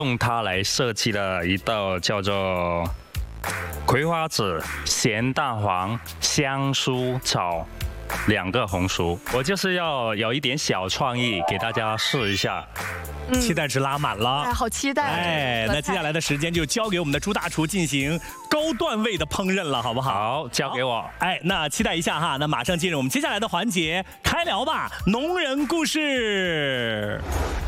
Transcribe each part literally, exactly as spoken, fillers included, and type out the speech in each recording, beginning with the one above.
用它来设计了一道叫做葵花籽、咸蛋黄、香酥炒两个红薯。我就是要有一点小创意，给大家试一下。 嗯、 期待值拉满了， 哎，好期待！ 哎，那接下来的时间就交给我们的朱大厨进行高段位的烹饪了，好不好？ 好，交给我。 哎，那期待一下哈，那马上进入我们接下来的环节，开聊吧，农人故事。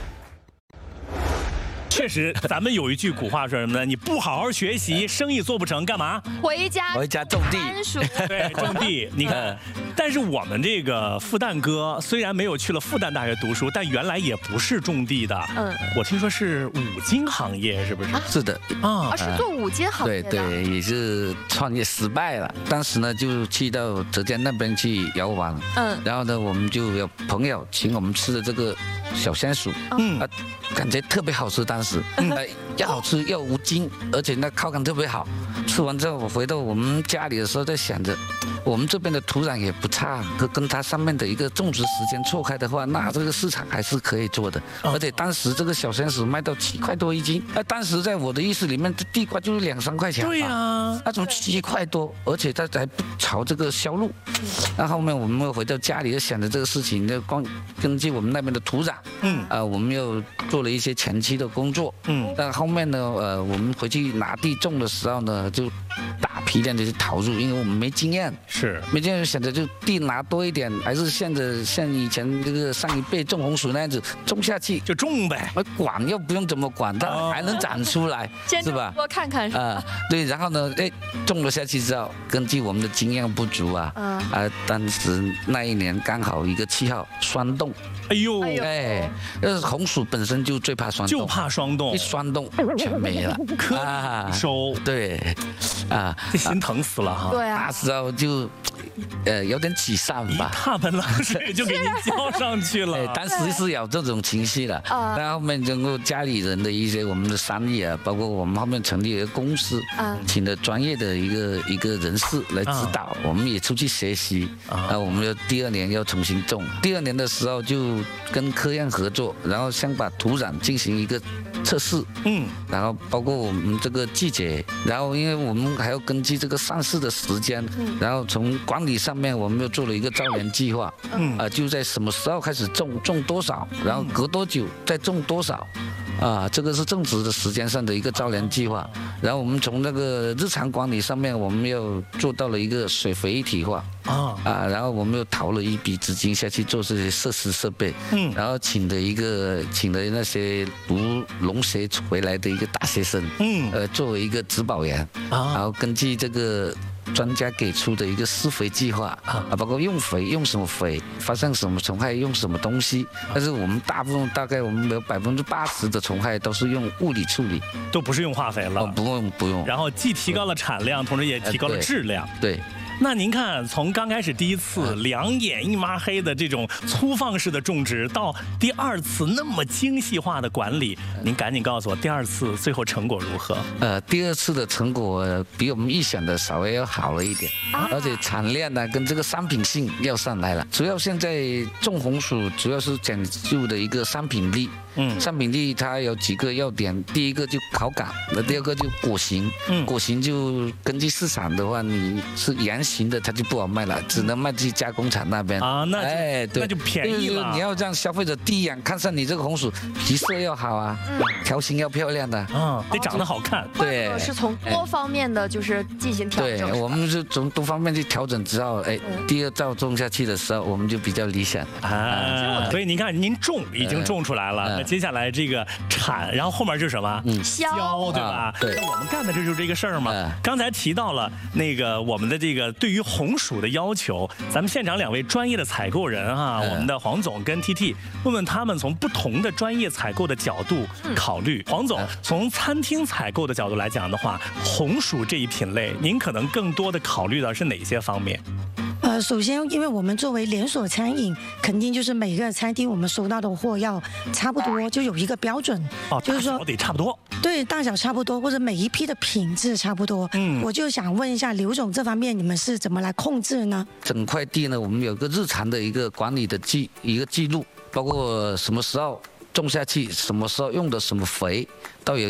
确实，咱们有一句古话说什么呢？你不好好学习，生意做不成，干嘛？ 回家回家种地。 对，种地。你看，但是我们这个复旦哥虽然没有去了复旦大学读书，但原来也不是种地的。嗯，我听说是五金行业，是不是？ 是的啊，是做五金行业的。对对，也是创业失败了。当时呢，就去到浙江那边去游玩。嗯，然后呢，我们就有朋友请我们吃的这个小鲜薯。嗯啊，感觉特别好吃，当时。嗯，呃，又好吃又无筋，而且那口感特别好。吃完之后，我回到我们家里的时候，在想着，我们这边的土壤也不差，跟跟它上面的一个种植时间错开的话，那这个市场还是可以做的。而且当时这个小鲜薯卖到七块多一斤，那当时在我的意识里面，这地瓜就是两三块钱。 对呀、啊， 那种七块多，而且它还不朝这个销路。那后面我们又回到家里，又想着这个事情，就光根据我们那边的土壤，嗯，啊、呃，我们又做了一些前期的工作。嗯，但后面呢，呃，我们回去拿地种的时候呢，就大批量的去投入，因为我们没经验， 是没经验，想着就地拿多一点，还是像着像以前这个上一辈种红薯那样子种下去就种呗， 管又不用怎么管，它还能长出来， 是吧？多看看啊、呃，对，然后呢，哎，种了下去之后，根据我们的经验不足啊，啊、呃，当时那一年刚好一个气候霜冻。 哎呦， 哎，那红薯本身就最怕霜冻， 就怕霜冻， 一霜冻全没了， 颗粒收， 对，啊， 这心疼死了哈。 对啊， 那时候就，呃，有点沮丧吧， 一大盆冷水就给您浇上去了。 哎，当时是有这种情绪的，但后面经过家里人的一些我们的商议啊，包括我们后面成立一个公司，请了专业的一个一个人士来指导，我们也出去学习，啊，我们又第二年要重新种，第二年的时候就跟科研合作，然后想把土壤进行一个测试，嗯，然后包括我们这个季节，然后因为我们还要根据这个上市的时间，嗯，然后从管理上面我们又做了一个招联计划，嗯，啊，就在什么时候开始种，种多少，然后隔多久再种多少。啊，这个是种植的时间上的一个招联计划，然后我们从那个日常管理上面，我们又做到了一个水肥一体化啊啊，然后我们又投了一笔资金下去做这些设施设备，嗯，然后请的一个请的那些读农学回来的一个大学生，嗯，呃，作为一个植保员啊，然后根据这个专家给出的一个施肥计划啊，包括用肥用什么肥，发生什么虫害用什么东西。但是我们大部分大概我们有百分之八十的虫害都是用物理处理， 都不是用化肥了， 哦、不用不用。 然后既提高了产量，同时也提高了质量。 呃、对。对那您看，从刚开始第一次两眼一抹黑的这种粗放式的种植，到第二次那么精细化的管理，您赶紧告诉我，第二次最后成果如何？ 呃，第二次的成果比我们预想的稍微要好了一点，啊、而且产量呢跟这个商品性要上来了。主要现在种红薯主要是讲究的一个商品力。嗯，商品力它有几个要点，第一个就口感，那第二个就果型。嗯，果型就根据市场的话，你是圆形的，它就不好卖了，只能卖去加工厂那边。 啊，那哎，对， 那就便宜了。 你要让消费者第一眼看上你这个红薯，皮色要好啊，条形要漂亮的， 啊，得长得好看。 对，是从多方面的就是进行调整。 对，我们是从多方面去调整之后，哎，第二造种下去的时候，我们就比较理想。 啊，所以您看，您种已经种出来了。接下来这个产，然后后面就是什么？嗯，销，对吧？ 啊、对， 我们干的这就是这个事儿嘛。嗯、刚才提到了那个我们的这个对于红薯的要求，咱们现场两位专业的采购人哈、啊，嗯、我们的黄总跟 T T， 问问他们从不同的专业采购的角度考虑。嗯、黄总，从餐厅采购的角度来讲的话，红薯这一品类，您可能更多的考虑的是哪些方面？ 呃，首先，因为我们作为连锁餐饮，肯定就是每个餐厅我们收到的货要差不多，就有一个标准， 哦， 就是说得差不多， 对，大小差不多，或者每一批的品质差不多。嗯，我就想问一下刘总，这方面你们是怎么来控制呢？ 整块地呢，我们有个日常的一个管理的记一个记录，包括什么时候种下去，什么时候用的什么肥，都有